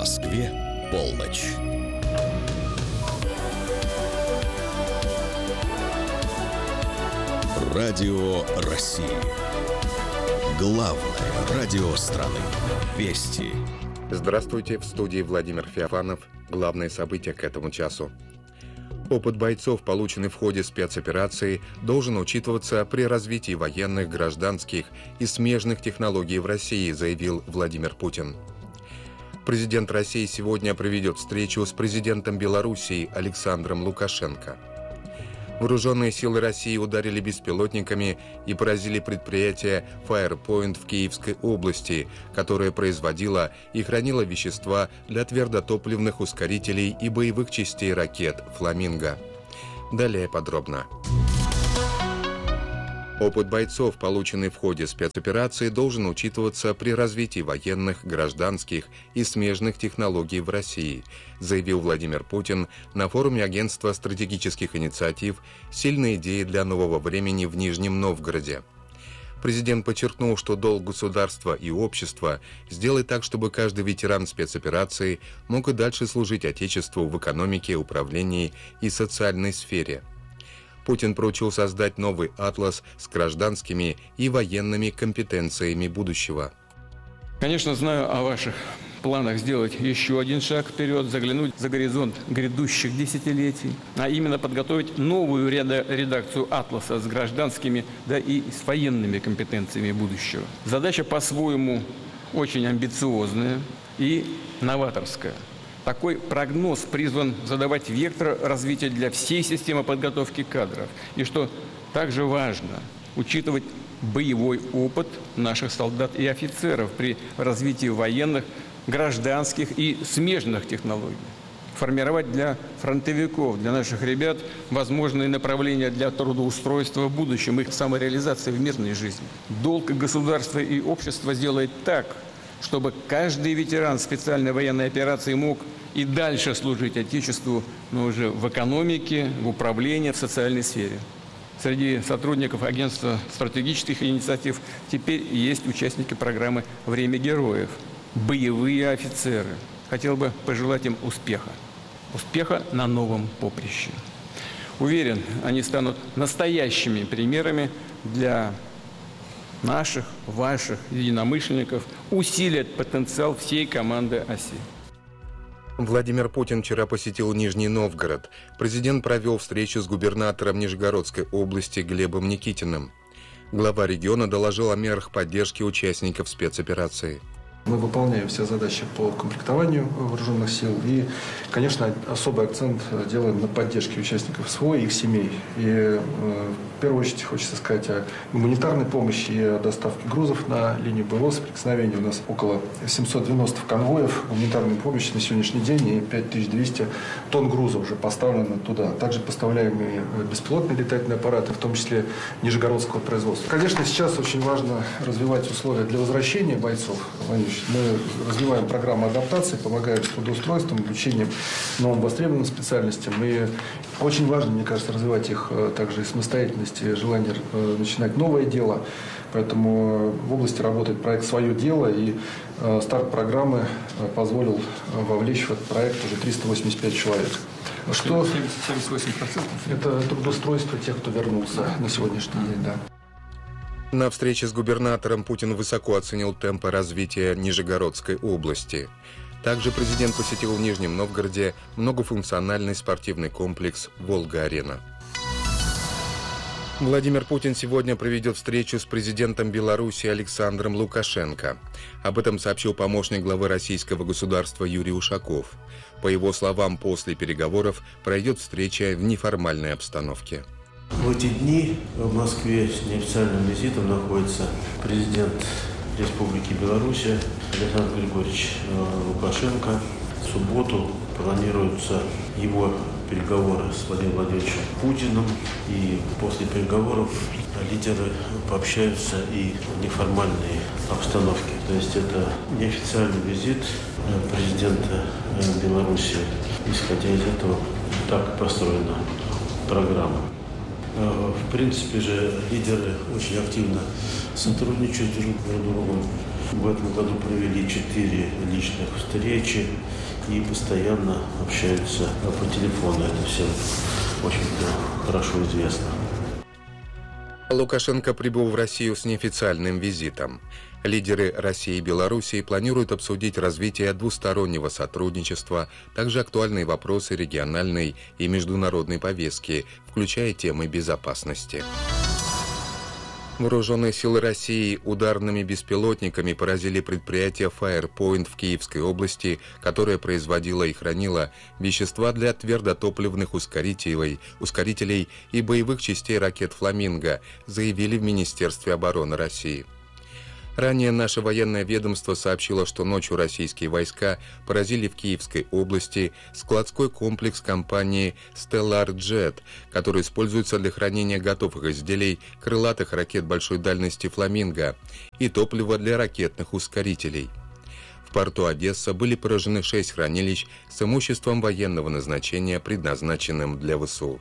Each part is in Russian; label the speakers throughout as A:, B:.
A: Москве полночь. Радио России. Главное радио страны. Вести.
B: Здравствуйте, в студии Владимир Феофанов. Главные события к этому часу. Опыт бойцов, полученный в ходе спецоперации, должен учитываться при развитии военных, гражданских и смежных технологий в России, заявил Владимир Путин. Президент России сегодня проведет встречу с президентом Белоруссии Александром Лукашенко. Вооруженные силы России ударили беспилотниками и поразили предприятие Firepoint в Киевской области, которое производило и хранило вещества для твердотопливных ускорителей и боевых частей ракет «Фламинго». Далее подробно. Опыт бойцов, полученный в ходе спецоперации, должен учитываться при развитии военных, гражданских и смежных технологий в России, заявил Владимир Путин на форуме Агентства стратегических инициатив «Сильные идеи для нового времени» в Нижнем Новгороде. Президент подчеркнул, что долг государства и общества сделать так, чтобы каждый ветеран спецоперации мог и дальше служить Отечеству в экономике, управлении и социальной сфере. Путин поручил создать новый атлас с гражданскими и военными компетенциями будущего.
C: Конечно, знаю о ваших планах сделать еще один шаг вперед, заглянуть за горизонт грядущих десятилетий, а именно подготовить новую редакцию атласа с гражданскими, да и с военными компетенциями будущего. Задача по-своему очень амбициозная и новаторская. Такой прогноз призван задавать вектор развития для всей системы подготовки кадров. И что также важно, учитывать боевой опыт наших солдат и офицеров при развитии военных, гражданских и смежных технологий. Формировать для фронтовиков, для наших ребят возможные направления для трудоустройства в будущем, их самореализации в мирной жизни. Долг государства и общества сделать так, чтобы каждый ветеран специальной военной операции мог и дальше служить Отечеству, но уже в экономике, в управлении, в социальной сфере. Среди сотрудников Агентства стратегических инициатив теперь есть участники программы «Время героев», боевые офицеры. Хотел бы пожелать им успеха. Успеха на новом поприще. Уверен, они станут настоящими примерами для наших, ваших единомышленников, усилят потенциал всей команды «Оси».
B: Владимир Путин вчера посетил Нижний Новгород. Президент провел встречу с губернатором Нижегородской области Глебом Никитиным. Глава региона доложил о мерах поддержки участников спецоперации.
D: Мы выполняем все задачи по комплектованию вооруженных сил и, конечно, особый акцент делаем на поддержке участников СВО и их семей. И в первую очередь хочется сказать о гуманитарной помощи и о доставке грузов на линию боевого соприкосновения. У нас около 790 конвоев гуманитарной помощи на сегодняшний день и 5200 тонн груза уже поставлено туда. Также поставляем и беспилотные летательные аппараты, в том числе нижегородского производства. Конечно, сейчас очень важно развивать условия для возвращения бойцов. Мы развиваем программу адаптации, помогаем с трудоустройством, обучением новым востребованным специальностям. И очень важно, мне кажется, развивать их также и самостоятельности, желание начинать новое дело. Поэтому в области работает проект «Свое дело», и старт программы позволил вовлечь в этот проект уже 385 человек. Что
C: 78%?
D: Это трудоустройство тех, кто вернулся на сегодняшний день, да.
B: На встрече с губернатором Путин высоко оценил темпы развития Нижегородской области. Также президент посетил в Нижнем Новгороде многофункциональный спортивный комплекс «Волга-Арена». Владимир Путин сегодня проведет встречу с президентом Беларуси Александром Лукашенко. Об этом сообщил помощник главы российского государства Юрий Ушаков. По его словам, после переговоров пройдет встреча в неформальной обстановке.
E: В эти дни в Москве с неофициальным визитом находится президент Республики Беларусь Александр Григорьевич Лукашенко. В субботу планируются его переговоры с Владимиром Владимировичем Путиным. И после переговоров лидеры пообщаются и в неформальной обстановке. То есть это неофициальный визит президента Беларуси. Исходя из этого, так построена программа. В принципе же лидеры очень активно сотрудничают друг с другом. В этом году провели 4 личных встречи и постоянно общаются по телефону. Это всем очень хорошо известно.
B: Лукашенко прибыл в Россию с неофициальным визитом. Лидеры России и Белоруссии планируют обсудить развитие двустороннего сотрудничества, также актуальные вопросы региональной и международной повестки, включая темы безопасности. Вооруженные силы России ударными беспилотниками поразили предприятие Firepoint в Киевской области, которое производило и хранило вещества для твердотопливных ускорителей и боевых частей ракет «Фламинго», заявили в Министерстве обороны России. Ранее наше военное ведомство сообщило, что ночью российские войска поразили в Киевской области складской комплекс компании Stellar Jet, который используется для хранения готовых изделий крылатых ракет большой дальности «Фламинго» и топлива для ракетных ускорителей. В порту Одесса были поражены 6 хранилищ с имуществом военного назначения, предназначенным для ВСУ.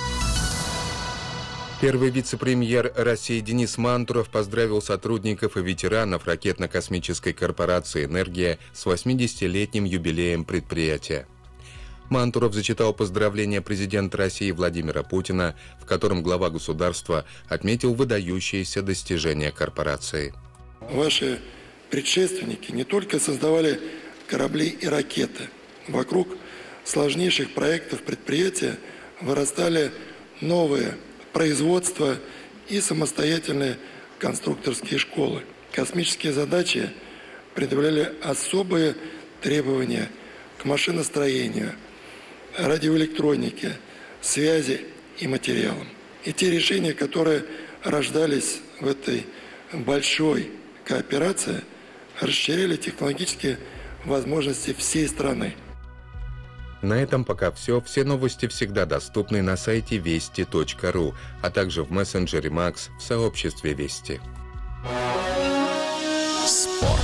B: Первый вице-премьер России Денис Мантуров поздравил сотрудников и ветеранов ракетно-космической корпорации «Энергия» с 80-летним юбилеем предприятия. Мантуров зачитал поздравления президента России Владимира Путина, в котором глава государства отметил выдающиеся достижения корпорации.
F: Ваши предшественники не только создавали корабли и ракеты. Вокруг сложнейших проектов предприятия вырастали новые производства и самостоятельные конструкторские школы. Космические задачи предъявляли особые требования к машиностроению, радиоэлектронике, связи и материалам. И те решения, которые рождались в этой большой кооперации, расширяли технологические возможности всей страны.
B: На этом пока все. Все новости всегда доступны на сайте вести.ру, а также в мессенджере Макс в сообществе Вести.
A: Спорт.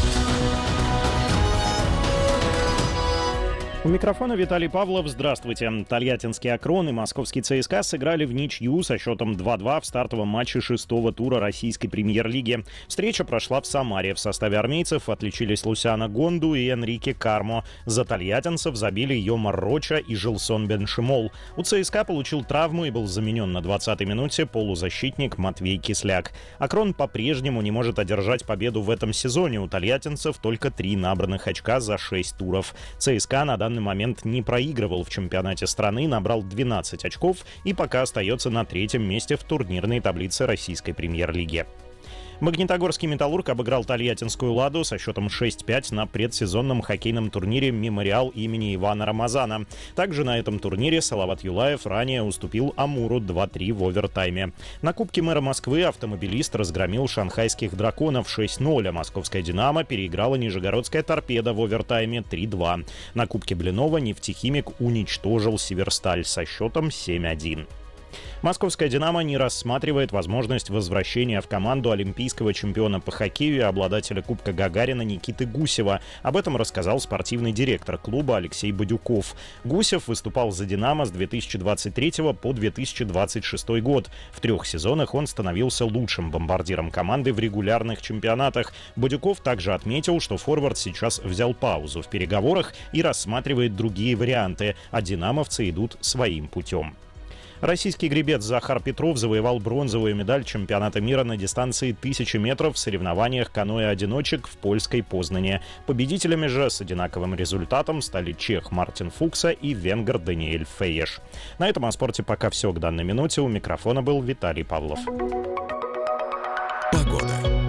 G: У микрофона Виталий Павлов. Здравствуйте. Тольяттинский «Акрон» и московский ЦСКА сыграли в ничью со счетом 2-2 в стартовом матче 6-го тура российской премьер-лиги. Встреча прошла в Самаре. В составе армейцев отличились Лусиано Гонду и Энрике Кармо. За тольяттинцев забили Йомар Роча и Жилсон Беншимол. У ЦСКА получил травму и был заменен на 20-й минуте полузащитник Матвей Кисляк. «Акрон» по-прежнему не может одержать победу в этом сезоне. У тольяттинцев только 3 набранных очка за 6 туров. ЦСКА на данный момент не проигрывал в чемпионате страны, набрал 12 очков и пока остается на 3-м месте в турнирной таблице российской премьер-лиги. Магнитогорский «Металлург» обыграл тольяттинскую «Ладу» со счетом 6-5 на предсезонном хоккейном турнире «Мемориал» имени Ивана Рамазана. Также на этом турнире Салават Юлаев ранее уступил «Амуру» 2-3 в овертайме. На Кубке мэра Москвы автомобилист разгромил шанхайских «Драконов» 6-0, а московская «Динамо» переиграла нижегородская «Торпедо» в овертайме 3-2. На Кубке Блинова «Нефтехимик» уничтожил «Северсталь» со счетом 7-1. Московская «Динамо» не рассматривает возможность возвращения в команду олимпийского чемпиона по хоккею и обладателя Кубка Гагарина Никиты Гусева. Об этом рассказал спортивный директор клуба Алексей Бадюков. Гусев выступал за «Динамо» с 2023 по 2026 год. В 3 сезонах он становился лучшим бомбардиром команды в регулярных чемпионатах. Бадюков также отметил, что форвард сейчас взял паузу в переговорах и рассматривает другие варианты, а «Динамовцы» идут своим путем. Российский гребец Захар Петров завоевал бронзовую медаль чемпионата мира на дистанции 1000 метров в соревнованиях каноэ-одиночек в польской Познане. Победителями же с одинаковым результатом стали чех Мартин Фукса и венгр Даниэль Фейеш. На этом о спорте пока все к данной минуте. У микрофона был Виталий Павлов.
A: Погода.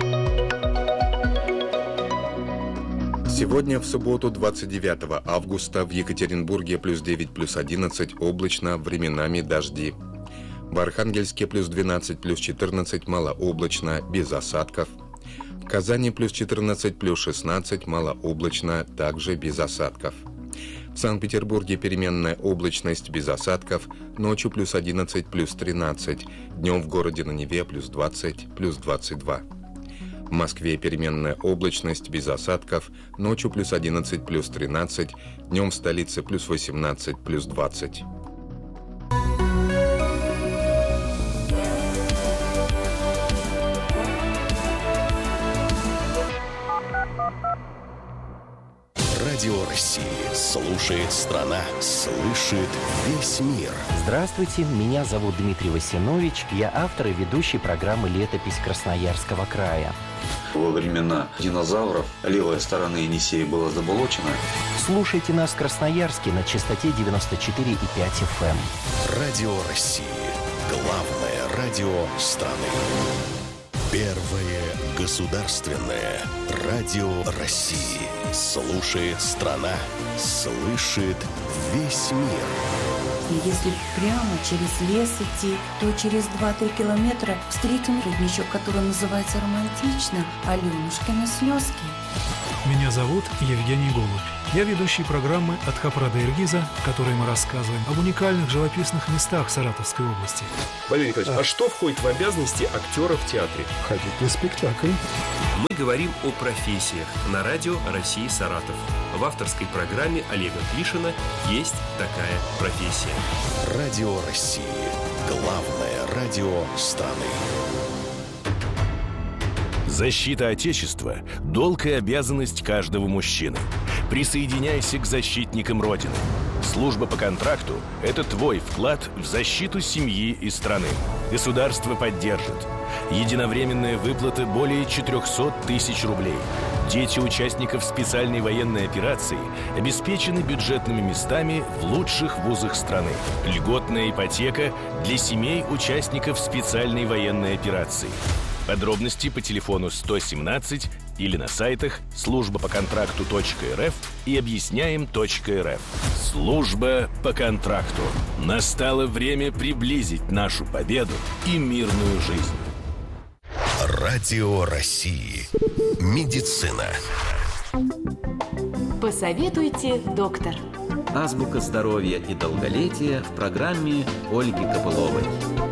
B: Сегодня, в субботу, 29 августа, в Екатеринбурге +9, +11, облачно, временами дожди. В Архангельске +12, +14, малооблачно, без осадков. В Казани +14, +16, малооблачно, также без осадков. В Санкт-Петербурге переменная облачность без осадков, ночью +11, +13, днем в городе на Неве +20, +22. В Москве переменная облачность без осадков, ночью +11, +13, днем в столице +18, +20.
A: Радио России. Слушает страна. Слышит весь мир.
H: Здравствуйте, меня зовут Дмитрий Васинович. Я автор и ведущий программы «Летопись Красноярского края».
I: Во времена динозавров левая сторона Енисея была заболочена.
H: Слушайте нас в Красноярске на частоте 94,5 FM.
A: Радио России. Главное радио страны. Первое государственное радио России. Слушает страна. Слышит весь мир.
J: И если прямо через лес идти, то через 2-3 километра встретим родничок, который называется романтично «Аленушкины слезки».
K: Меня зовут Евгений Голубь. Я ведущий программы «От Хапра до Иргиза», в которой мы рассказываем об уникальных живописных местах Саратовской области.
L: Валерий Николаевич, а что входит в обязанности актера в театре?
M: Ходить на спектакль.
L: Мы говорим о профессиях на радио России Саратов. В авторской программе Олега Клишина «Есть такая профессия».
A: Радио России. Главное радио страны.
N: Защита Отечества – долг и обязанность каждого мужчины. Присоединяйся к защитникам Родины. Служба по контракту – это твой вклад в защиту семьи и страны. Государство поддержит. Единовременная выплата более 400 тысяч рублей. Дети участников специальной военной операции обеспечены бюджетными местами в лучших вузах страны. Льготная ипотека для семей участников специальной военной операции. Подробности по телефону 117 или на сайтах службапоконтракту.рф и объясняем.рф. Служба по контракту. Настало время приблизить нашу победу и мирную жизнь.
A: Радио России. Медицина.
O: Посоветуйте, доктор.
P: Азбука здоровья и долголетия в программе Ольги Копыловой.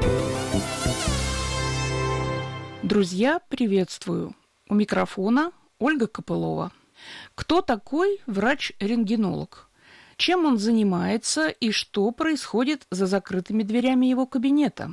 Q: Друзья, приветствую. У микрофона Ольга Копылова. Кто такой врач-рентгенолог? Чем он занимается и что происходит за закрытыми дверями его кабинета?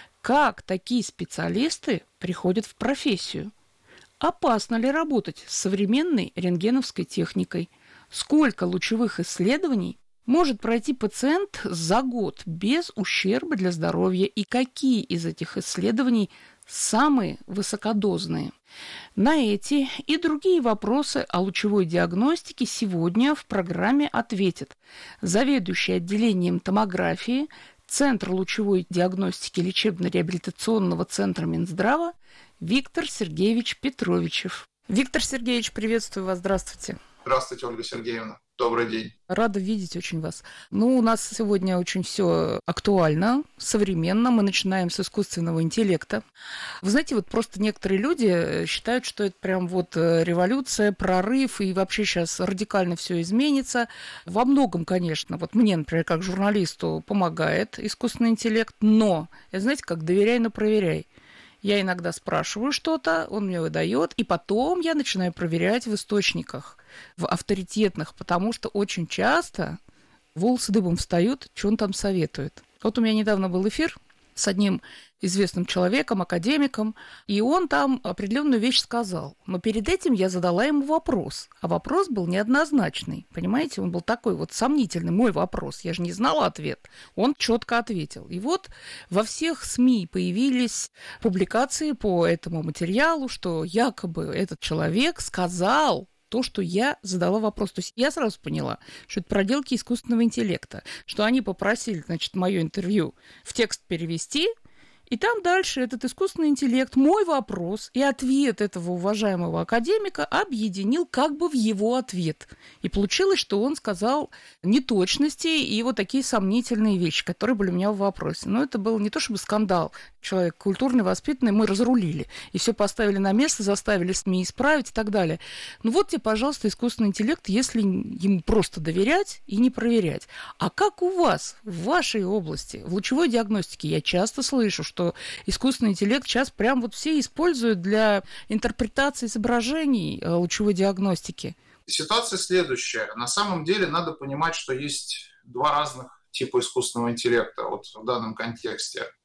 Q: Как такие специалисты приходят в профессию? Опасно ли работать с современной рентгеновской техникой? Сколько лучевых исследований может пройти пациент за год без ущерба для здоровья? И какие из этих исследований самые высокодозные? На эти и другие вопросы о лучевой диагностике сегодня в программе ответит заведующий отделением томографии Центра лучевой диагностики лечебно-реабилитационного центра Минздрава Виктор Сергеевич Петровичев. Виктор Сергеевич, приветствую вас, здравствуйте.
R: Здравствуйте, Ольга Сергеевна. Добрый день.
Q: Рада видеть очень вас. У нас сегодня очень все актуально, современно. Мы начинаем с искусственного интеллекта. Вы знаете, просто некоторые люди считают, что это прям революция, прорыв, и вообще сейчас радикально все изменится. Во многом, конечно, мне, например, как журналисту помогает искусственный интеллект, но, знаете, как доверяй, но проверяй. Я иногда спрашиваю что-то, он мне выдает, и потом я начинаю проверять в источниках, в авторитетных, потому что очень часто волосы дыбом встают, что он там советует. У меня недавно был эфир с одним известным человеком, академиком, и он там определенную вещь сказал. Но перед этим я задала ему вопрос, а вопрос был неоднозначный, понимаете? Он был такой сомнительный, мой вопрос. Я же не знала ответ. Он четко ответил. И во всех СМИ появились публикации по этому материалу, что якобы этот человек сказал то, что я задала вопрос. То есть я сразу поняла, что это проделки искусственного интеллекта, что они попросили, мое интервью в текст перевести, и там дальше этот искусственный интеллект мой вопрос и ответ этого уважаемого академика объединил в его ответ. И получилось, что он сказал неточности и такие сомнительные вещи, которые были у меня в вопросе. Но это был не то чтобы скандал. Человек культурный, воспитанный, мы разрулили. И все поставили на место, заставили СМИ исправить и так далее. Тебе, пожалуйста, искусственный интеллект, если ему просто доверять и не проверять. А как у вас, в вашей области, в лучевой диагностике, я часто слышу, что искусственный интеллект сейчас прям все используют для интерпретации изображений лучевой диагностики.
R: Ситуация следующая. На самом деле надо понимать, что есть два разных типа искусственного интеллекта в данном контексте.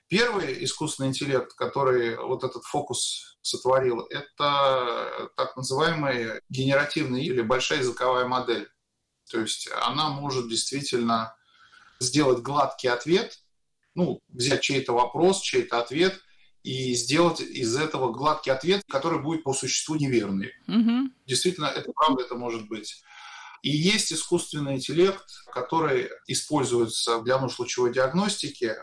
R: Первый искусственный интеллект, который вот этот фокус сотворил, это так называемая генеративная или большая языковая модель. То есть она может действительно сделать гладкий ответ, взять чей-то вопрос, чей-то ответ и сделать из этого гладкий ответ, который будет по существу неверный.
Q: Угу.
R: Действительно, это правда, это может быть. И есть искусственный интеллект, который используется для нужд лучевой диагностики.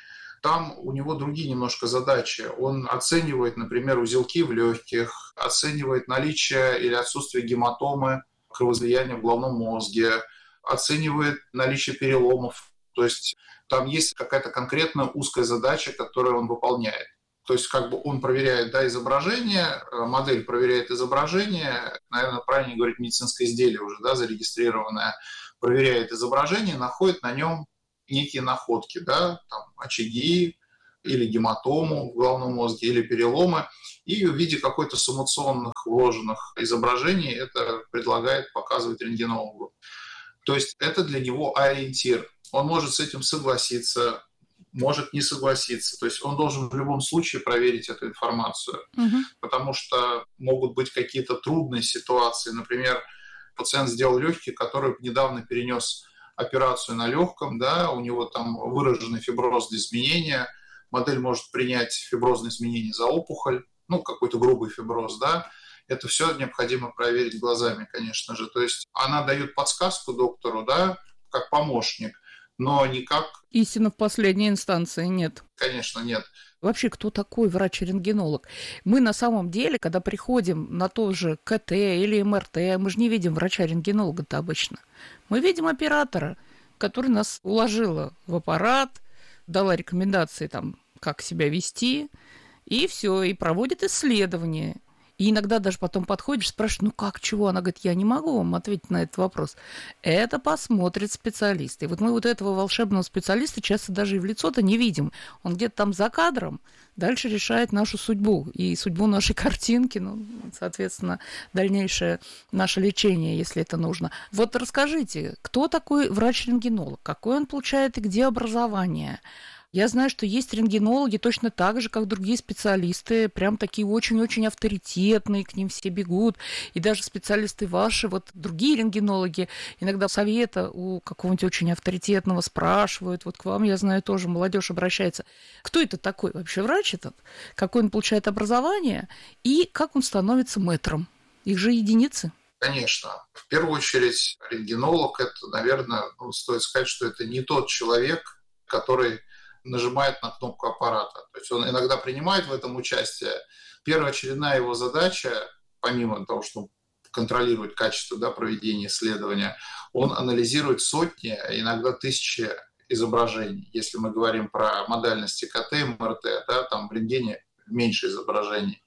R: Там у него другие немножко задачи. Он оценивает, например, узелки в легких, оценивает наличие или отсутствие гематомы, кровоизлияния в головном мозге, оценивает наличие переломов. То есть там есть какая-то конкретная узкая задача, которую он выполняет. То есть он проверяет изображение, модель проверяет изображение, наверное, правильно говорить, медицинское изделие уже зарегистрированное, проверяет изображение, находит на нем некие находки, там очаги или гематому в головном мозге, или переломы, и в виде какой-то суммационных вложенных изображений это предлагает показывать рентгенологу. То есть это для него ориентир. Он может с этим согласиться, может не согласиться. То есть он должен в любом случае проверить эту информацию, потому что могут быть какие-то трудные ситуации. Например, пациент сделал легкие, который недавно перенес операцию на легком, у него там выраженный фиброзные изменения, модель может принять фиброзные изменения за опухоль, какой-то грубый фиброз, это все необходимо проверить глазами, конечно же. То есть она дает подсказку доктору, как помощник, но не как...
Q: Истина в последней инстанции нет.
R: Конечно, нет.
Q: Вообще, кто такой врач-рентгенолог? Мы на самом деле, когда приходим на то же КТ или МРТ, мы же не видим врача-рентгенолога-то обычно. Мы видим оператора, который нас уложила в аппарат, дала рекомендации, как себя вести, и все, и проводит исследования. И иногда даже потом подходишь, спрашиваешь, как, чего? Она говорит, я не могу вам ответить на этот вопрос. Это посмотрит специалист. И вот мы этого волшебного специалиста часто даже и в лицо-то не видим. Он где-то там за кадром, дальше решает нашу судьбу и судьбу нашей картинки, соответственно, дальнейшее наше лечение, если это нужно. Вот расскажите, кто такой врач-рентгенолог? Какой он получает и где образование? Я знаю, что есть рентгенологи точно так же, как другие специалисты, прям такие очень-очень авторитетные, к ним все бегут. И даже специалисты ваши, другие рентгенологи, иногда совета у какого-нибудь очень авторитетного спрашивают. К вам, я знаю, тоже молодежь обращается. Кто это такой вообще врач этот? Какое он получает образование? И как он становится мэтром? Их же единицы.
R: Конечно. В первую очередь рентгенолог, это, наверное, стоит сказать, что это не тот человек, который нажимает на кнопку аппарата. То есть он иногда принимает в этом участие. Первоочередная его задача, помимо того, что контролировать качество проведения исследования, он анализирует сотни, иногда тысячи изображений. Если мы говорим про модальности КТ, МРТ, там в рентгене меньше изображений.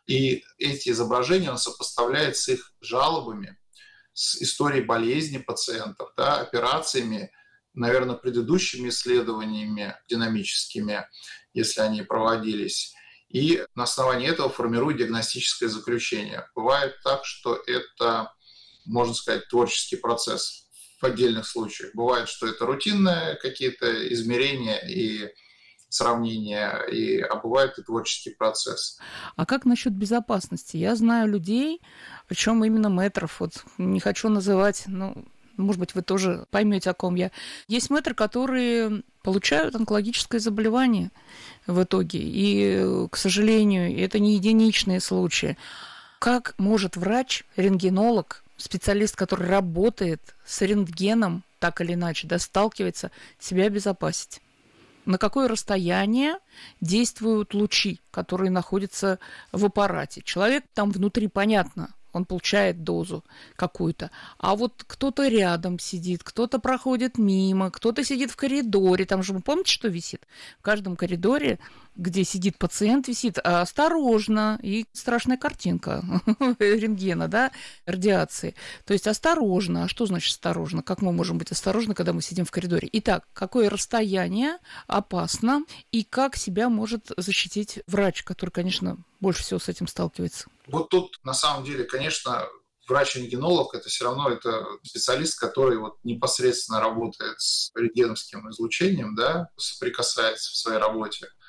R: И эти изображения он сопоставляет с их жалобами, с историей болезни пациентов, операциями, наверное, предыдущими исследованиями динамическими, если они проводились, и на основании этого формирует диагностическое заключение. Бывает так, что это, можно сказать, творческий процесс в отдельных случаях. Бывает, что это рутинные какие-то измерения и сравнения, а бывает и творческий процесс.
Q: А как насчет безопасности? Я знаю людей, причем именно мэтров, не хочу называть, может быть, вы тоже поймете, о ком я. Есть мэтры, которые получают онкологическое заболевание в итоге. И, к сожалению, это не единичные случаи. Как может врач, рентгенолог, специалист, который работает с рентгеном, так или иначе, сталкивается, себя обезопасить? На какое расстояние действуют лучи, которые находятся в аппарате? Человек там внутри, понятно, он получает дозу какую-то. А кто-то рядом сидит, кто-то проходит мимо, кто-то сидит в коридоре. Там же, вы помните, что висит? В каждом коридоре, где сидит пациент, висит осторожно, и страшная картинка рентгена, радиации. То есть осторожно. А что значит осторожно? Как мы можем быть осторожны, когда мы сидим в коридоре? Итак, какое расстояние опасно, и как себя может защитить врач, который, конечно, больше всего с этим сталкивается?
R: Тут, на самом деле, конечно, врач-рентгенолог – это все равно специалист, который непосредственно работает с рентгеновским излучением, соприкасается в своей работе.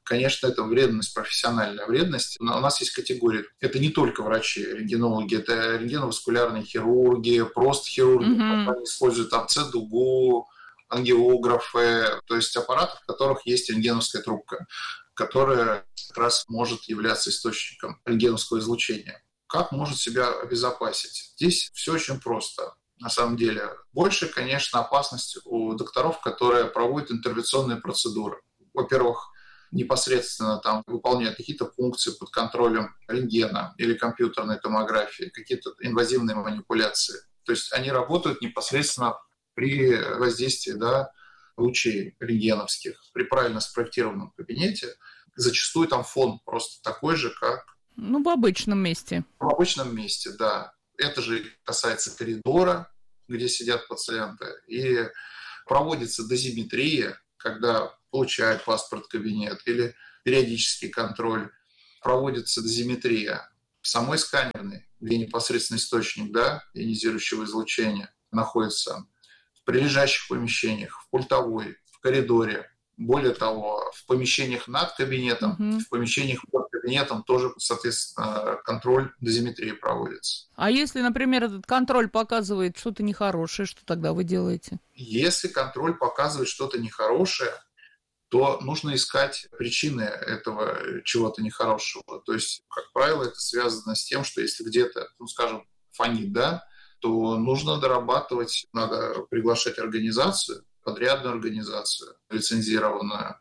R: Конечно, это вредность, профессиональная вредность. Но у нас есть категории. Это не только врачи, рентгенологи, это рентгеноваскулярные хирурги, просто хирурги, они используют АБЦ-дугу, ангиографы, то есть аппараты, в которых есть рентгеновская трубка, которая как раз может являться источником рентгеновского излучения. Как может себя обезопасить? Здесь все очень просто. На самом деле, больше, конечно, опасность у докторов, которые проводят интервенционные процедуры. Во-первых, непосредственно там выполняют какие-то функции под контролем рентгена или компьютерной томографии, какие-то инвазивные манипуляции. То есть они работают непосредственно при воздействии лучей рентгеновских, при правильно спроектированном кабинете. Зачастую там фон просто такой же, как...
Q: В обычном месте.
R: В обычном месте, да. Это же касается коридора, где сидят пациенты. И проводится дозиметрия, когда получает паспорт кабинет, или периодический контроль. Проводится дозиметрия в самой сканерной, где непосредственно источник ионизирующего излучения находится, в прилежащих помещениях, в пультовой, в коридоре. Более того, в помещениях над кабинетом, в помещениях под кабинетом тоже, соответственно, контроль дозиметрии проводится.
Q: А если, например, этот контроль показывает что-то нехорошее, что тогда вы делаете?
R: Если контроль показывает что-то нехорошее, то нужно искать причины этого чего-то нехорошего. То есть, как правило, это связано с тем, что если где-то, фонит, то нужно дорабатывать, надо приглашать организацию, подрядную организацию, лицензированную,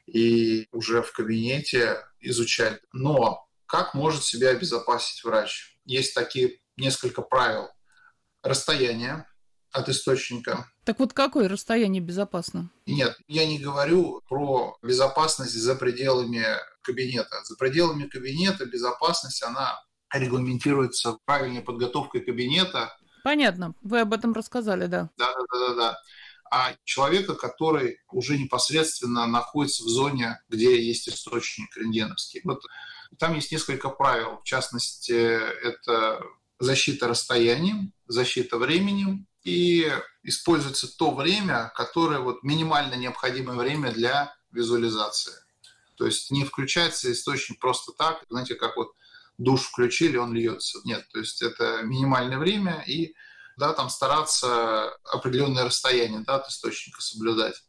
R: и уже в кабинете изучать. Но как может себя обезопасить врач? Есть такие несколько правил. Расстояние от источника.
Q: Так вот, какое расстояние безопасно?
R: Нет, я не говорю про безопасность за пределами кабинета. За пределами кабинета безопасность, она регламентируется правильной подготовкой кабинета.
Q: Понятно, вы об этом рассказали, да.
R: Да. А человека, который уже непосредственно находится в зоне, где есть источник рентгеновский. Вот там есть несколько правил. В частности, это защита расстоянием, защита временем, и используется то время, которое минимально необходимое время для визуализации. То есть не включается источник просто так, знаете, как душ включили, он льется. Нет, то есть это минимальное время, и там стараться определенное расстояние от источника соблюдать.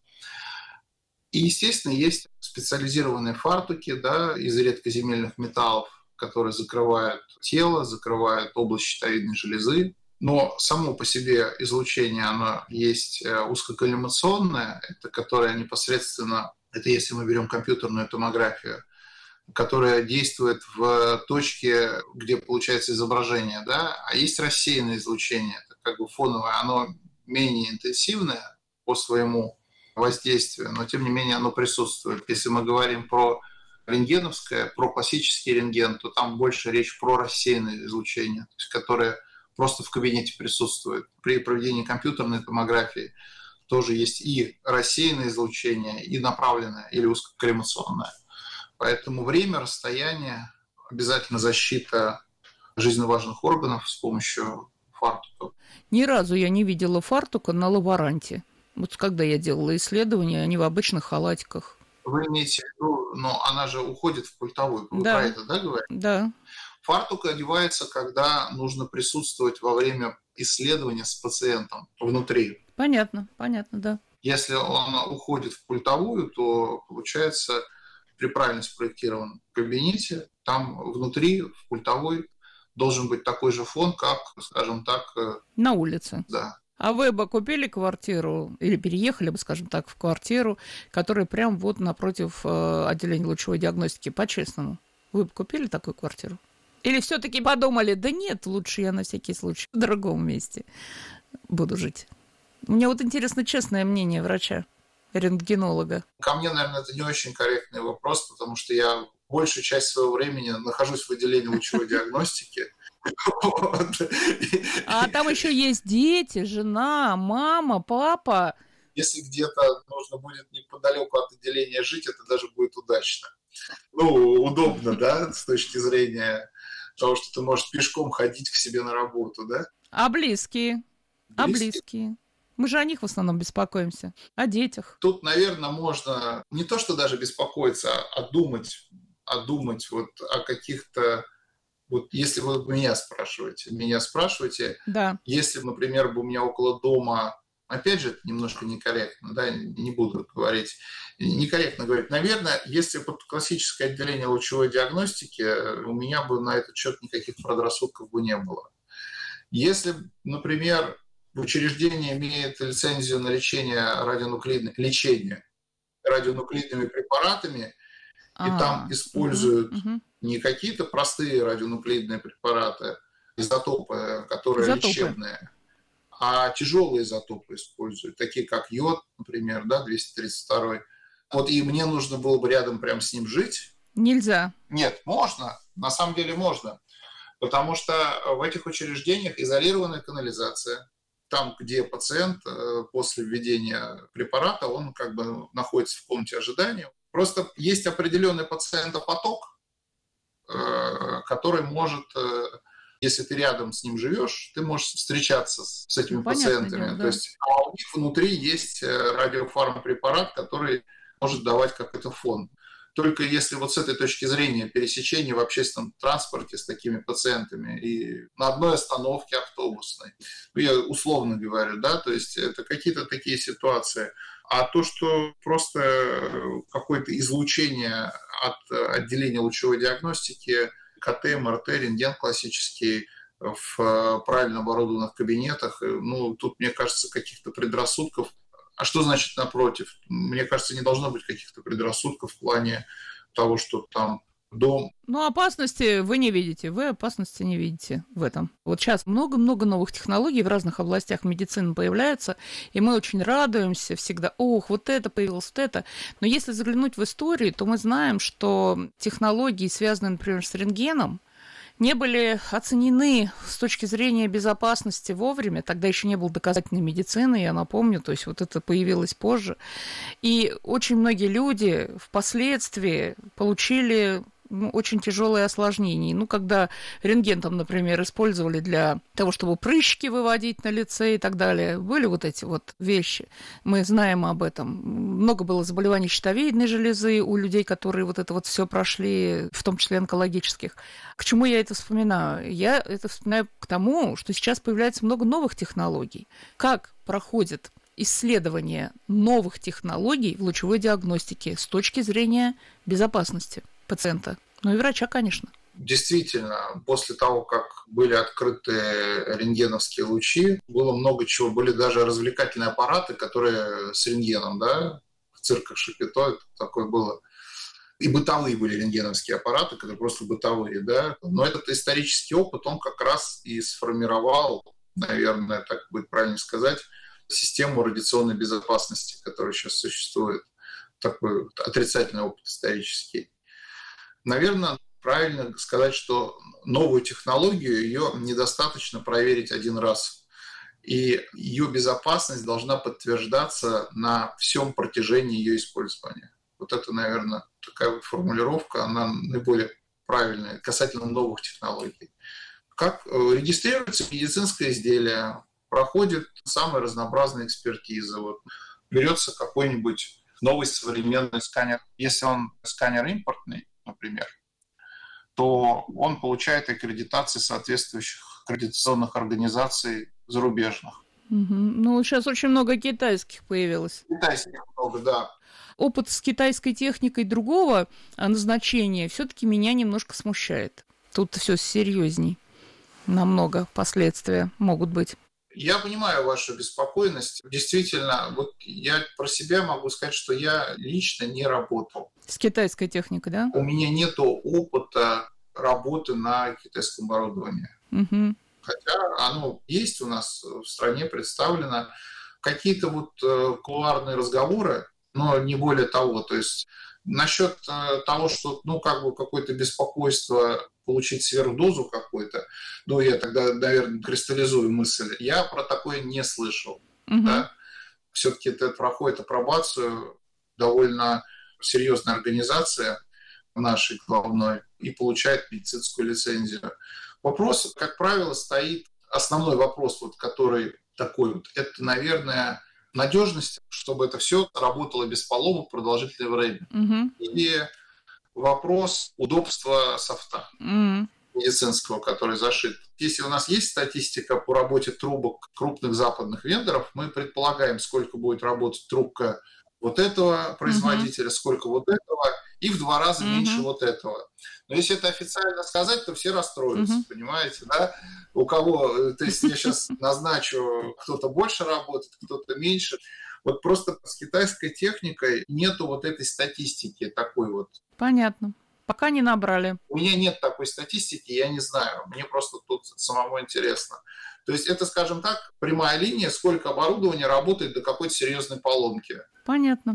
R: И, естественно, есть специализированные фартуки из редкоземельных металлов, которые закрывают тело, закрывают область щитовидной железы. Но само по себе излучение, оно есть узкоколлимационное, это которое непосредственно, это если мы берем компьютерную томографию, которая действует в точке, где получается изображение, а есть рассеянное излучение, это фоновое, оно менее интенсивное по своему воздействию, но тем не менее оно присутствует. Если мы говорим про рентгеновское, про классический рентген, то там больше речь про рассеянное излучение, то есть, которое просто в кабинете присутствует. При проведении компьютерной томографии тоже есть и рассеянное излучение, и направленное или узкоколлимационное. Поэтому время, расстояние, обязательно защита жизненно важных органов с помощью фартуков.
Q: Ни разу я не видела фартука на лаборанте. Вот когда я делала исследования, они в обычных халатиках.
R: Вы имеете в виду, но она же уходит в пультовую. Вы про это, говорите?
Q: Да.
R: Фартук одевается, когда нужно присутствовать во время исследования с пациентом внутри.
Q: Понятно, да.
R: Если он уходит в пультовую, то получается при правильно спроектированном кабинете, там внутри, в пультовой, должен быть такой же фон, как, скажем так...
Q: На улице.
R: Да.
Q: А вы бы купили квартиру, или переехали бы, скажем так, в квартиру, которая прям напротив отделения лучевой диагностики, по-честному? Вы бы купили такую квартиру? Или все-таки подумали, да нет, лучше я на всякий случай в другом месте буду жить? Мне интересно честное мнение врача, рентгенолога.
R: Ко мне, наверное, это не очень корректный вопрос, потому что я большую часть своего времени нахожусь в отделении лучевой диагностики.
Q: А там еще есть дети, жена, мама, папа.
R: Если где-то нужно будет неподалеку от отделения жить, это даже будет удачно. Удобно, с точки зрения того, что ты можешь пешком ходить к себе на работу, да?
Q: А близкие? Близкие? Мы же о них в основном беспокоимся, о детях.
R: Тут, наверное, можно не то, что даже беспокоиться, а думать вот о каких-то... Вот если вы меня спрашиваете,
Q: да.
R: Если, например, бы у меня около дома... Опять же, это немножко некорректно, да, не буду говорить. Некорректно говорить. Наверное, если бы классическое отделение лучевой диагностики, у меня бы на этот счет никаких предрассудков бы не было. Если, например, учреждение имеет лицензию на лечение радионуклидными препаратами, и там используют не какие-то простые радионуклидные препараты, изотопы, которые лечебные, а тяжелые изотопы используют, такие как йод, например, да, 232. Вот и мне нужно было бы рядом прям с ним жить.
Q: Нельзя.
R: Нет, можно. На самом деле можно. Потому что в этих учреждениях изолированная канализация. Там, где пациент после введения препарата, он как бы находится в комнате ожидания. Просто есть определенный пациентопоток, который может... Если ты рядом с ним живешь, ты можешь встречаться с этими пациентами.
Q: Дело, да.
R: То есть, а у них внутри есть радиофармпрепарат, который может давать какой-то фон. Только если вот с этой точки зрения пересечения в общественном транспорте с такими пациентами и на одной остановке автобусной, я условно говорю, да, то есть это какие-то такие ситуации. А то, что просто какое-то излучение от отделения лучевой диагностики, КТ, МРТ, рентген классический в правильно оборудованных кабинетах. Ну, тут, мне кажется, каких-то предрассудков. А что значит напротив? Мне кажется, не должно быть каких-то предрассудков в плане того, что там дом...
Q: Ну, опасности вы не видите, вы опасности не видите в этом. Вот сейчас много-много новых технологий в разных областях медицины появляются, и мы очень радуемся всегда. Ох, вот это появилось, вот это. Но если заглянуть в историю, то мы знаем, что технологии, связанные, например, с рентгеном, не были оценены с точки зрения безопасности вовремя. Тогда еще не было доказательной медицины, я напомню, то есть вот это появилось позже. И очень многие люди впоследствии получили очень тяжелые осложнения. Ну, когда рентген, там, например, использовали для того, чтобы прыщики выводить на лице и так далее, были вот эти вот вещи. Мы знаем об этом. Много было заболеваний щитовидной железы у людей, которые вот это вот все прошли, в том числе онкологических. К чему я это вспоминаю? Я это вспоминаю к тому, что сейчас появляется много новых технологий. Как проходит исследование новых технологий в лучевой диагностике с точки зрения безопасности пациента, ну и врача, конечно.
R: Действительно, после того, как были открыты рентгеновские лучи, было много чего. Были даже развлекательные аппараты, которые с рентгеном, да, в цирках Шапито, это такое было. И бытовые были рентгеновские аппараты, которые просто бытовые, да. Но этот исторический опыт, он как раз и сформировал, наверное, так будет правильно сказать, систему радиационной безопасности, которая сейчас существует. Такой отрицательный опыт исторический. Наверное, правильно сказать, что новую технологию, ее недостаточно проверить один раз. И ее безопасность должна подтверждаться на всем протяжении ее использования. Вот это, наверное, такая вот формулировка, она наиболее правильная касательно новых технологий. Как регистрируется медицинское изделие, проходит самые разнообразные экспертизы. Вот берется какой-нибудь новый современный сканер. Если он сканер импортный, например, то он получает аккредитации соответствующих аккредитационных организаций зарубежных.
Q: Угу. Ну, сейчас очень много китайских появилось.
R: Китайских много, да.
Q: Опыт с китайской техникой другого назначения все-таки меня немножко смущает. Тут все серьезней. Намного последствия могут быть.
R: Я понимаю вашу беспокойность. Действительно, вот я про себя могу сказать, что я лично не работал.
Q: С китайской техникой, да?
R: У меня нет опыта работы на китайском оборудовании.
Q: Угу.
R: Хотя оно есть у нас в стране представлено. Какие-то вот кулуарные разговоры, но не более того. То есть насчет того, что, ну, как бы какое-то беспокойство получить сверхдозу какой-то, ну, я тогда, наверное, кристаллизую мысль. Я про такое не слышал.
Q: Угу.
R: Да? Все-таки это проходит апробацию довольно серьезная организация нашей главной и получает медицинскую лицензию. Вопрос, как правило, стоит, основной вопрос, вот, который такой вот, это, наверное, надежность, чтобы это все работало без поломок продолжительное время. И вопрос удобства софта медицинского, который зашит. Если у нас есть статистика по работе трубок крупных западных вендоров, мы предполагаем, сколько будет работать трубка вот этого производителя, сколько вот этого, и в 2 раза меньше вот этого. Но если это официально сказать, то все расстроятся, понимаете, да? У кого, то есть я сейчас назначу, кто-то больше работает, кто-то меньше. Вот просто с китайской техникой нету вот этой статистики такой вот.
Q: Понятно. Пока не набрали.
R: У меня нет такой статистики, я не знаю. Мне просто тут самому интересно. То есть это, скажем так, прямая линия, сколько оборудования работает до какой-то серьезной поломки.
Q: Понятно.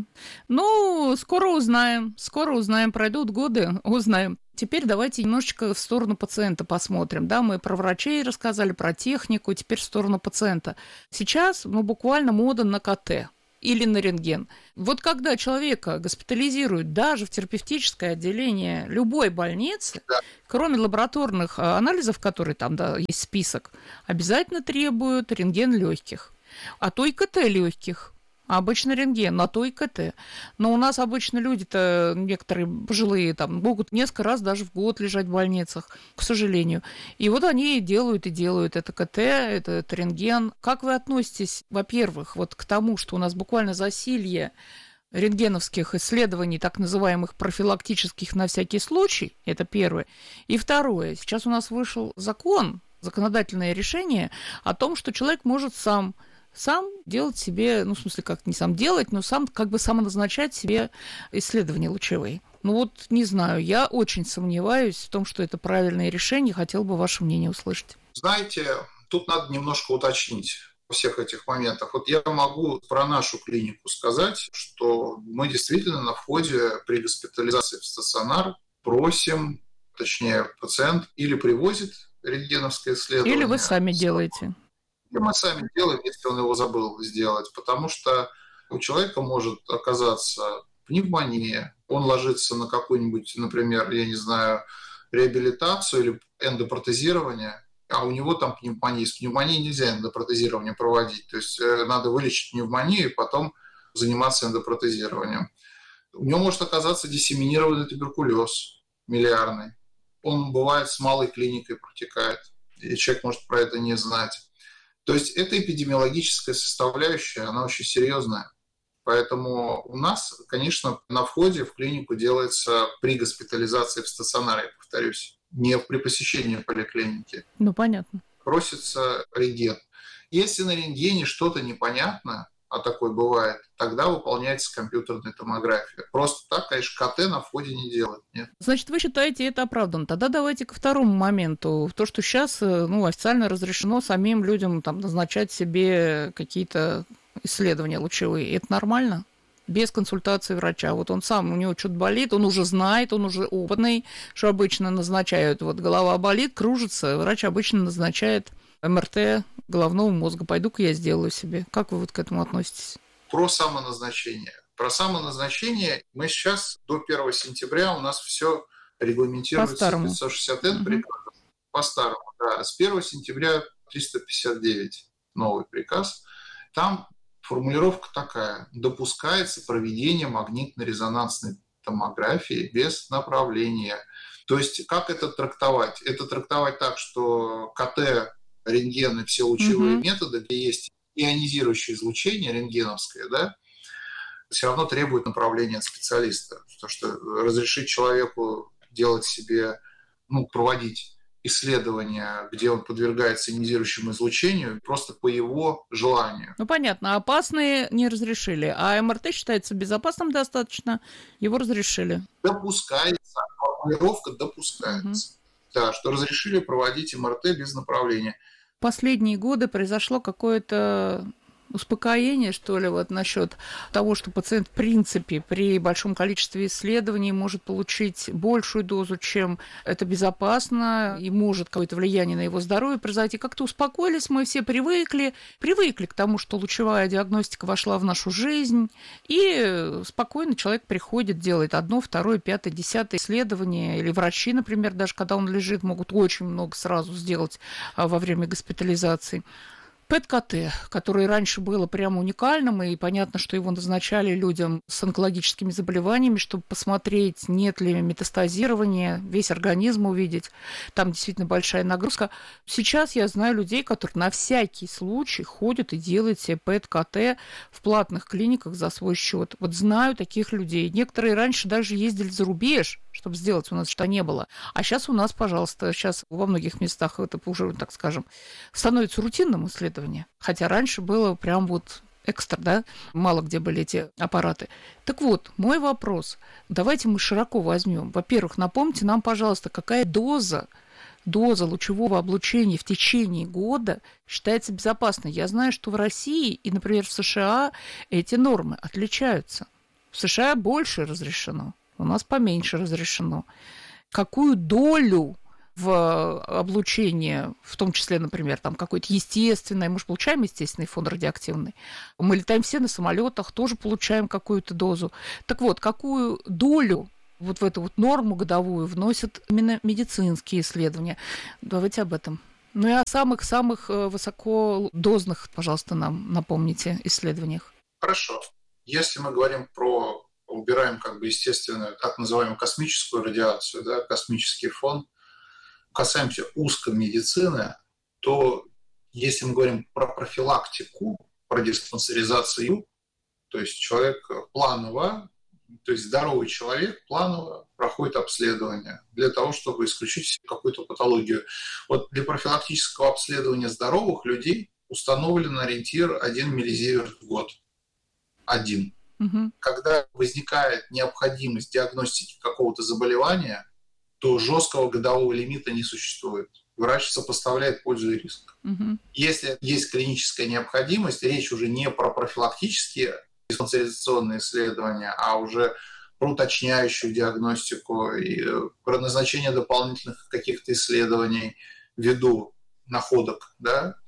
Q: Ну, скоро узнаем, пройдут годы, узнаем. Теперь давайте немножечко в сторону пациента посмотрим. Да, мы про врачей рассказали, про технику, теперь в сторону пациента. Сейчас, буквально мода на КТ или на рентген. Вот когда человека госпитализируют даже в терапевтическое отделение любой больницы, кроме лабораторных анализов, которые там, да, есть список, обязательно требуют рентген легких, а то и КТ легких. А обычно рентген, а то и КТ. Но у нас обычно люди-то, некоторые пожилые, там, могут несколько раз даже в год лежать в больницах, к сожалению. И вот они делают это КТ, это рентген. Как вы относитесь, во-первых, вот к тому, что у нас буквально засилье рентгеновских исследований, так называемых профилактических на всякий случай, это первое. И второе, сейчас у нас вышел законодательное решение о том, что человек может сам делать себе, в смысле, как не сам делать, но сам самоназначать себе исследования лучевые. Не знаю, я очень сомневаюсь в том, что это правильное решение, хотел бы ваше мнение услышать.
R: Знаете, тут надо немножко уточнить во всех этих моментах. Вот я могу про нашу клинику сказать, что мы действительно на входе при госпитализации в стационар просим, точнее, пациент или привозит рентгеновское исследование.
Q: Или вы сами делаете.
R: И мы сами делаем, если он его забыл сделать, потому что у человека может оказаться пневмония, он ложится на какую-нибудь, например, я не знаю, реабилитацию или эндопротезирование, а у него там пневмония. С пневмонией нельзя эндопротезирование проводить, то есть надо вылечить пневмонию и потом заниматься эндопротезированием. У него может оказаться диссеминированный туберкулез миллиардный. Он бывает с малой клиникой протекает, и человек может про это не знать. То есть это эпидемиологическая составляющая, она очень серьезная. Поэтому у нас, конечно, на входе в клинику делается при госпитализации в стационаре, я повторюсь, не при посещении поликлиники.
Q: Понятно.
R: Просится рентген. Если на рентгене что-то непонятно, а такое бывает, тогда выполняется компьютерная томография. Просто так, конечно, КТ на входе не делать. Нет.
Q: Значит, вы считаете это оправданно. Тогда давайте ко второму моменту. То, что сейчас официально разрешено самим людям назначать себе какие-то исследования лучевые. Это нормально? Без консультации врача. Вот он сам, у него что-то болит, он уже знает, он уже опытный, что обычно назначают. Вот голова болит, кружится, врач обычно назначает МРТ головного мозга. Пойду-ка я сделаю себе. Как вы к этому относитесь?
R: Про самоназначение. Про самоназначение мы сейчас до 1 сентября у нас все регламентируется 560Н приказ. По-старому, да. С 1 сентября 359 новый приказ. Там формулировка такая. Допускается проведение магнитно-резонансной томографии без направления. То есть как это трактовать? Это трактовать так, что КТ, рентген и все лучевые методы, где есть ионизирующее излучение рентгеновское, да, все равно требует направления от специалиста. Потому что разрешить человеку делать себе, проводить исследования, где он подвергается ионизирующему излучению, просто по его желанию.
Q: Понятно, опасные не разрешили, а МРТ считается безопасным достаточно, его разрешили.
R: Допускается, формулировка допускается. Да, что разрешили проводить МРТ без направления.
Q: Последние годы произошло какое-то успокоение, что ли, насчет того, что пациент, в принципе, при большом количестве исследований может получить большую дозу, чем это безопасно, и может какое-то влияние на его здоровье произойти. Как-то успокоились, мы все привыкли к тому, что лучевая диагностика вошла в нашу жизнь, и спокойно человек приходит, делает 1, 2, 5, 10 исследование, или врачи, например, даже когда он лежит, могут очень много сразу сделать во время госпитализации. ПЭТ-КТ, которое раньше было прямо уникальным, и понятно, что его назначали людям с онкологическими заболеваниями, чтобы посмотреть, нет ли метастазирования, весь организм увидеть. Там действительно большая нагрузка. Сейчас я знаю людей, которые на всякий случай ходят и делают себе ПЭТ-КТ в платных клиниках за свой счет. Вот знаю таких людей. Некоторые раньше даже ездили за рубеж, чтобы сделать, у нас что не было. А сейчас у нас, пожалуйста, сейчас во многих местах это уже, так скажем, становится рутинным исследованием. Хотя раньше было прям вот экстра, да, мало где были эти аппараты. Так вот, мой вопрос. Давайте мы широко возьмем. Во-первых, напомните нам, пожалуйста, какая доза лучевого облучения в течение года считается безопасной. Я знаю, что в России и, например, в США эти нормы отличаются. В США больше разрешено, у нас поменьше разрешено. Какую долю в облучение, в том числе, например, там какое-то естественное, мы же получаем естественный фон радиоактивный. Мы летаем все на самолетах, тоже получаем какую-то дозу. Так вот, какую долю вот в эту вот норму годовую вносят именно медицинские исследования? Давайте об этом. Ну и о самых-самых высокодозных, пожалуйста, нам напомните исследованиях.
R: Хорошо. Если мы говорим убираем естественную, так называемую космическую радиацию, да, космический фон, касаемся узкой медицины, то если мы говорим про профилактику, про диспансеризацию, то есть человек планово, то есть здоровый человек планово проходит обследование для того, чтобы исключить какую-то патологию. Вот для профилактического обследования здоровых людей установлен ориентир 1 миллизиверт в год. 1. Угу. Когда возникает необходимость диагностики какого-то заболевания, то жесткого годового лимита не существует. Врач сопоставляет пользу и риск. Угу. Если есть клиническая необходимость, речь уже не про профилактические диспансеризационные исследования, а уже про уточняющую диагностику и про назначение дополнительных каких-то исследований ввиду находок, да,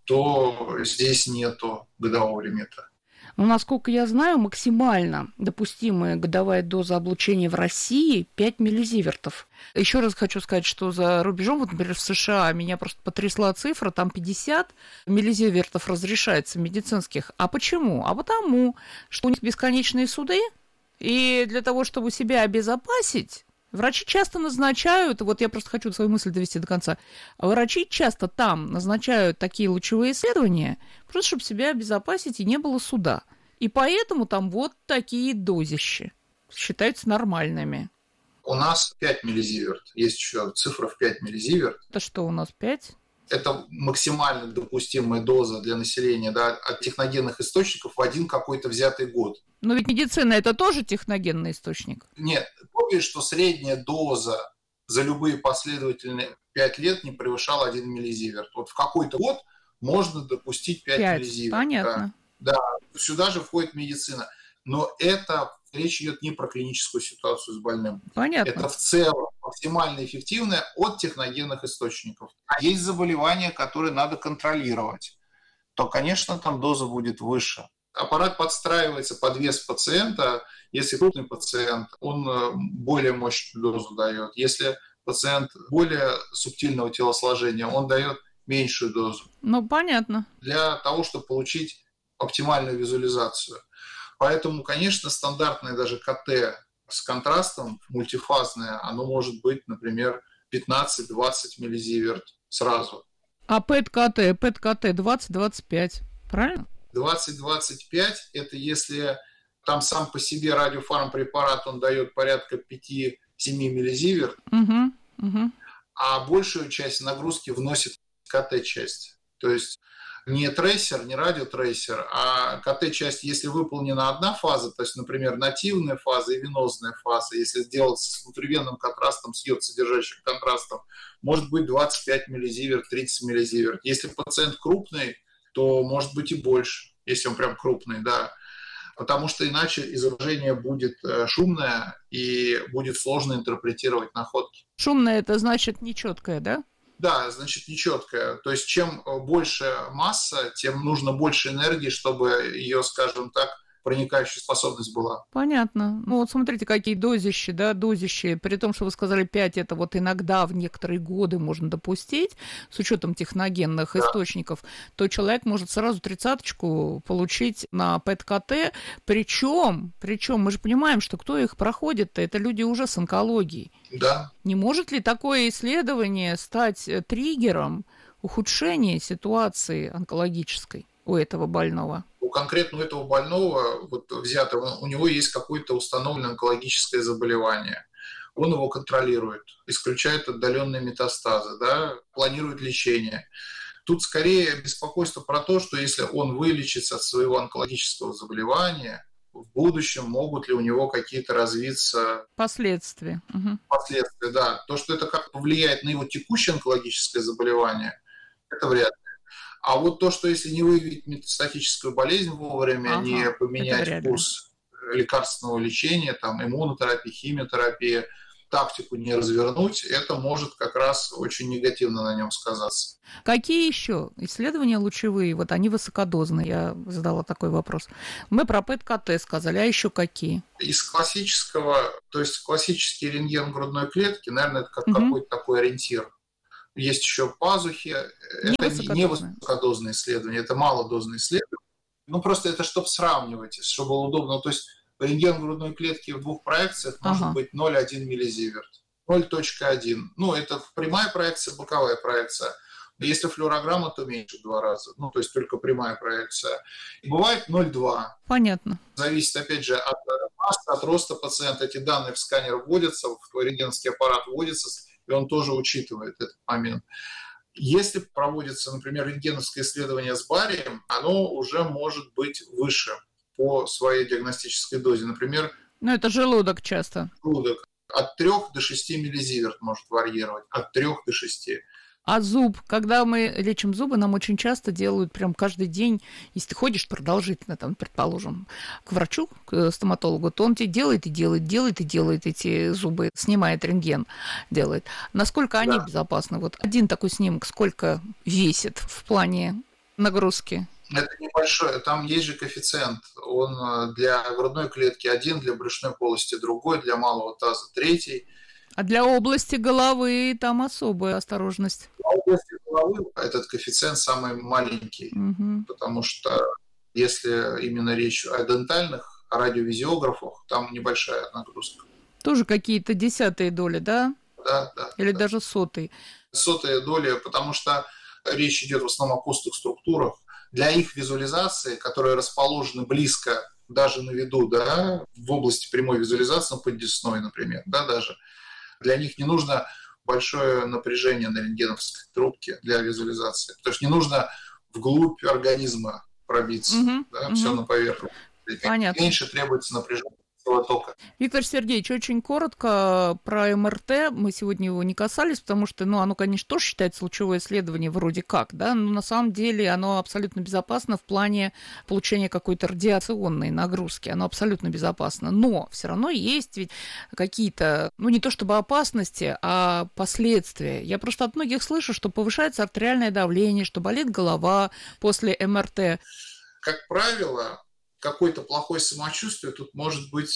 R: то здесь нету годового лимита.
Q: Но, насколько я знаю, максимально допустимая годовая доза облучения в России 5 миллизивертов. Еще раз хочу сказать, что за рубежом, вот, например, в США меня просто потрясла цифра, там 50 миллизивертов разрешается медицинских. А почему? А потому, что у них бесконечные суды, и для того, чтобы себя обезопасить, врачи часто назначают, вот я просто хочу свою мысль довести до конца, врачи часто там назначают такие лучевые исследования, просто чтобы себя обезопасить и не было суда. И поэтому там вот такие дозищи считаются нормальными.
R: У нас 5 миллизиверт. Есть еще цифра в 5 миллизиверт.
Q: Это что у нас, 5?
R: Это максимально допустимая доза для населения, да, от техногенных источников в один какой-то взятый год.
Q: Но ведь медицина – это тоже техногенный источник.
R: Нет. Помните, что средняя доза за любые последовательные 5 лет не превышала 1 миллизиверт. Вот в какой-то год можно допустить 5 миллизиверт.
Q: Понятно.
R: Да, сюда же входит медицина. Но это речь идет не про клиническую ситуацию с больным.
Q: Понятно.
R: Это в целом максимально эффективное от техногенных источников. А есть заболевания, которые надо контролировать, то, конечно, там доза будет выше. Аппарат подстраивается под вес пациента. Если крупный пациент, он более мощную дозу дает. Если пациент более субтильного телосложения, он дает меньшую дозу.
Q: Ну, понятно.
R: Для того, чтобы получить оптимальную визуализацию. Поэтому, конечно, стандартное даже КТ с контрастом, мультифазное, оно может быть, например, 15-20 миллизиверт сразу.
Q: А ПЭТ-КТ 20-25, правильно?
R: 20-25 – это если там сам по себе радиофармпрепарат, он дает порядка 5-7 миллизиверт, а большую часть нагрузки вносит КТ-часть. То есть не трейсер, не радиотрейсер, а КТ-часть, если выполнена одна фаза, то есть, например, нативная фаза и венозная фаза, если сделать с внутривенным контрастом, с йод-содержащим контрастом, может быть 25 миллизиверт, 30 миллизиверт. Если пациент крупный, то может быть и больше, если он прям крупный, да. Потому что иначе изображение будет шумное и будет сложно интерпретировать находки.
Q: Шумное – это значит нечеткое, да?
R: Да, значит, нечеткая. То есть, чем больше масса, тем нужно больше энергии, чтобы ее, скажем так, проникающая способность была.
Q: Понятно. Ну вот смотрите, какие дозищи, да, дозищи. При том, что вы сказали 5, это вот иногда в некоторые годы можно допустить, с учетом техногенных источников, то человек может сразу 30-очку получить на ПЭТ-КТ. Причем мы же понимаем, что кто их проходит-то, это люди уже с онкологией.
R: Да.
Q: Не может ли такое исследование стать триггером ухудшения ситуации онкологической у этого больного?
R: У конкретно этого больного, вот взято, у него есть какое-то установленное онкологическое заболевание. Он его контролирует, исключает отдаленные метастазы, да, планирует лечение. Тут скорее беспокойство про то, что если он вылечится от своего онкологического заболевания, в будущем могут ли у него какие-то развиться
Q: последствия.
R: Последствия, да. То, что это как повлияет на его текущее онкологическое заболевание, это вряд ли. А вот то, что если не выявить метастатическую болезнь вовремя, не поменять курс лекарственного лечения, там, иммунотерапия, химиотерапия, тактику не развернуть, это может как раз очень негативно на нем сказаться.
Q: Какие еще исследования лучевые? Вот они высокодозные, я задала такой вопрос. Мы про ПЭТ-КТ сказали, а еще какие?
R: Из классического, то есть классический рентген грудной клетки, наверное, это как какой-то такой ориентир. Есть еще пазухи. Это не высокодозные исследования, это малодозные исследования. Ну, просто это чтобы сравнивать, чтобы было удобно. То есть рентген грудной клетки в 2 проекциях может быть 0,1 миллизиверт. 0,1. Ну, это прямая проекция, боковая проекция. Если флюорограмма, то меньше в 2 раза. Ну, то есть только прямая проекция. И бывает 0,2.
Q: Понятно.
R: Зависит, опять же, от массы, от роста пациента. Эти данные в сканер вводятся, в рентгеновский аппарат вводятся, и он тоже учитывает этот момент. Если проводится, например, рентгеновское исследование с барием, оно уже может быть выше по своей диагностической дозе. Например,
Q: ну, это желудок часто.
R: Желудок. От 3 до 6 миллизиверт может варьировать. От 3 до 6.
Q: А зуб? Когда мы лечим зубы, нам очень часто делают прям каждый день, если ты ходишь продолжительно, там, предположим, к врачу, к стоматологу, то он тебе делает эти зубы, снимает рентген, делает. Насколько они безопасны? Вот один такой снимок сколько весит в плане нагрузки?
R: Это небольшое, там есть же коэффициент. Он для грудной клетки 1, для брюшной полости другой, для малого таза 3.
Q: А для области головы там особая осторожность.
R: Для области головы этот коэффициент самый маленький, потому что если именно речь о дентальных, о радиовизиографах, там небольшая нагрузка.
Q: Тоже какие-то 10-е доли, да?
R: Да.
Q: Или даже 100-е?
R: 100-е доли, потому что речь идет в основном о костных структурах. Для их визуализации, которые расположены близко, даже на виду, да, в области прямой визуализации, ну, под десной, например, да, даже, для них не нужно большое напряжение на рентгеновской трубке для визуализации. Потому что не нужно вглубь организма пробиться, все на поверхность.
Q: Понятно.
R: Меньше требуется напряжение тока.
Q: Виктор Сергеевич, очень коротко про МРТ. Мы сегодня его не касались, потому что, оно, конечно, тоже считается лучевое исследование вроде как, да, но на самом деле оно абсолютно безопасно в плане получения какой-то радиационной нагрузки. Оно абсолютно безопасно. Но все равно есть ведь какие-то, не то чтобы опасности, а последствия. Я просто от многих слышу, что повышается артериальное давление, что болит голова после МРТ.
R: Как правило, какое-то плохое самочувствие тут может быть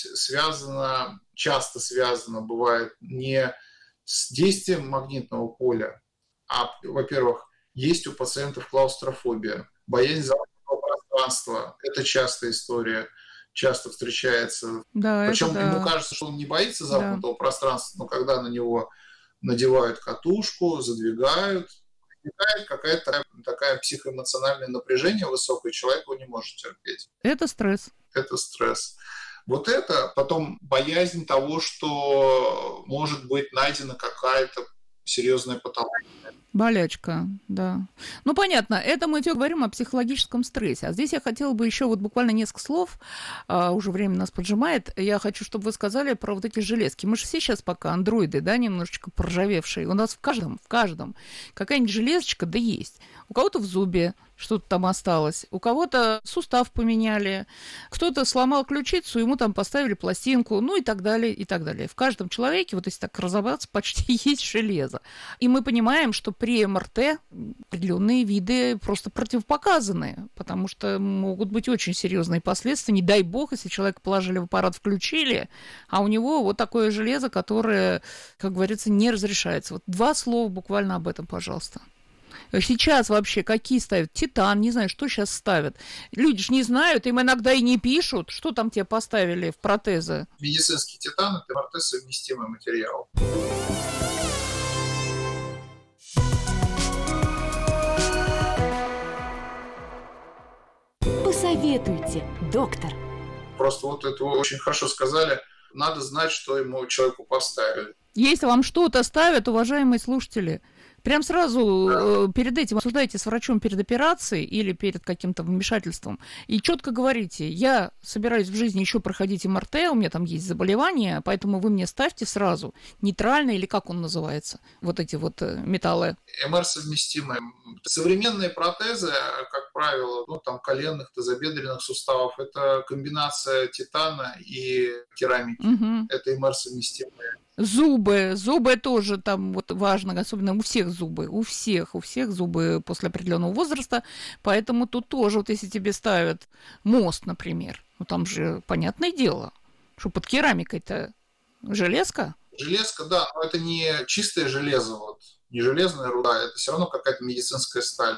R: часто связано, бывает, не с действием магнитного поля, а, во-первых, есть у пациентов клаустрофобия, боязнь замкнутого пространства. Это частая история, часто встречается.
Q: Да,
R: причем ему кажется, что он не боится замкнутого пространства, но когда на него надевают катушку, задвигают, возникает какая-то такая психоэмоциональное напряжение высокое, человек его не может терпеть.
Q: Это стресс.
R: Это стресс. Вот это потом боязнь того, что может быть найдена какая-то серьезная патология.
Q: Болячка, да. Понятно, это мы говорим о психологическом стрессе. А здесь я хотела бы еще буквально несколько слов, уже время нас поджимает. Я хочу, чтобы вы сказали про вот эти железки. Мы же все сейчас пока андроиды, да, немножечко проржавевшие. У нас в каждом какая-нибудь железочка, да есть. У кого-то в зубе что-то там осталось. У кого-то сустав поменяли, кто-то сломал ключицу, ему там поставили пластинку, ну и так далее, и так далее. В каждом человеке, вот если так разобраться, почти есть железо. И мы понимаем, что при МРТ определенные виды просто противопоказаны, потому что могут быть очень серьезные последствия. Не дай бог, если человека положили в аппарат, включили, а у него вот такое железо, которое, как говорится, не разрешается. Вот 2 слова буквально об этом, пожалуйста. Сейчас вообще какие ставят? Титан, не знаю, что сейчас ставят. Люди же не знают, им иногда и не пишут, что там тебе поставили в протезы.
R: Медицинский титан – это МРТ-совместимый материал.
O: Посоветуйте, доктор.
R: Просто вот это вы очень хорошо сказали. Надо знать, что ему человеку поставили.
Q: Если вам что-то ставят, уважаемые слушатели, прям сразу перед этим обсуждайте с врачом перед операцией или перед каким-то вмешательством и четко говорите: я собираюсь в жизни еще проходить МРТ, у меня там есть заболевания, поэтому вы мне ставьте сразу нейтрально, или как он называется, вот эти вот металлы.
R: МР-совместимые. Современные протезы, как правило, там коленных, тазобедренных суставов, это комбинация титана и керамики.
Q: Угу.
R: Это МР-совместимые.
Q: Зубы тоже там вот важно, особенно у всех зубы, у всех зубы после определенного возраста, поэтому тут тоже, вот если тебе ставят мост, например, ну там же понятное дело, что под керамикой-то железка.
R: Железка, да, но это не чистое железо, вот, не железная руда, это все равно какая-то медицинская сталь.